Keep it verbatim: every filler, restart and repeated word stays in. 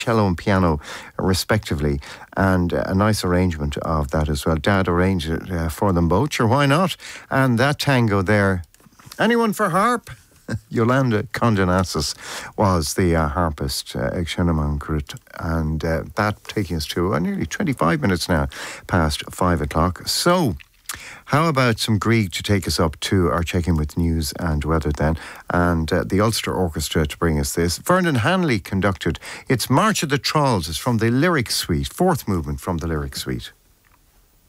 cello and piano respectively, and uh, a nice arrangement of that as well. Dad arranged it uh, for them both, sure, why not? And that tango there, anyone for harp? Yolanda Condonassus was the uh, harpist, uh, Ag Shennaman Grit, and uh, that taking us to uh, nearly twenty-five minutes now past five o'clock. So, how about some Grieg to take us up to our check-in with news and weather then, and uh, the Ulster Orchestra to bring us this. Vernon Hanley conducted its March of the Trolls. It's from the Lyric Suite, fourth movement from the Lyric Suite.